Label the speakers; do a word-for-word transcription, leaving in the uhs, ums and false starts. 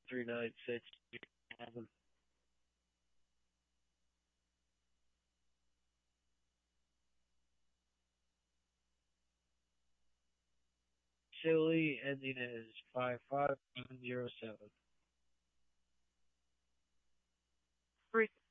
Speaker 1: three nine six seven. Chile ending is five five seven zero seven.